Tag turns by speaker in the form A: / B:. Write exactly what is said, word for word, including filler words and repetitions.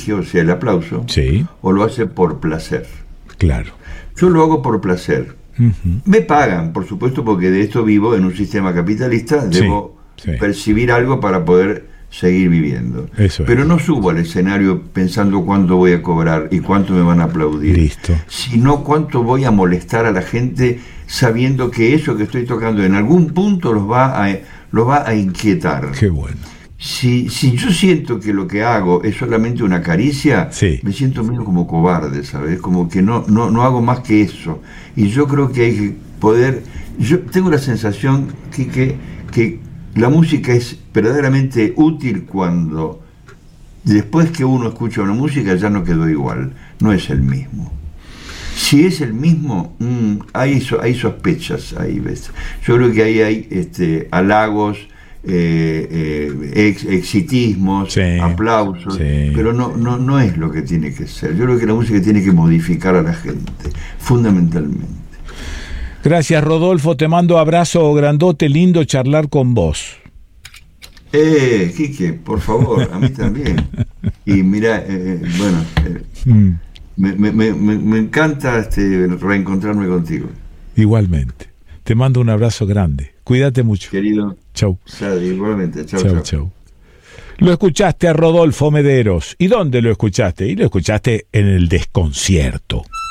A: prestigio, o sea, el aplauso,
B: sí,
A: o lo hace por placer.
B: claro.
A: Yo lo hago por placer. Uh-huh. Me pagan, por supuesto, porque de esto vivo en un sistema capitalista, debo
B: sí, sí.
A: percibir algo para poder seguir viviendo.
B: Eso
A: Pero
B: es.
A: no subo al escenario pensando cuánto voy a cobrar y cuánto me van a aplaudir.
B: Listo.
A: Sino cuánto voy a molestar a la gente sabiendo que eso que estoy tocando en algún punto los va a, los va a inquietar.
B: Qué bueno.
A: Si, si yo siento que lo que hago es solamente una caricia,
B: sí.
A: me siento medio como cobarde, ¿sabes? Como que no, no, no hago más que eso. Y yo creo que hay que poder... Yo tengo la sensación que, que, que la música es verdaderamente útil cuando después que uno escucha una música ya no quedó igual, no es el mismo. Si es el mismo, mmm, hay, hay sospechas ahí, ¿ves? Yo creo que ahí hay este, halagos, eh, eh, ex, exitismos, sí, aplausos, sí, pero no, no, no es lo que tiene que ser. Yo creo que la música tiene que modificar a la gente, fundamentalmente.
B: Gracias, Rodolfo, te mando abrazo grandote, lindo charlar con vos.
A: Eh, Quique, por favor, a mí también. Y mira, eh, bueno, eh, mm. me, me, me, me encanta este, reencontrarme contigo.
B: Igualmente. Te mando un abrazo grande. Cuídate mucho.
A: Querido.
B: Chau.
A: Igualmente. Chau,
B: chau,
A: chau.
B: chau. Lo escuchaste a Rodolfo Mederos. ¿Y dónde lo escuchaste? Y lo escuchaste en El Desconcierto.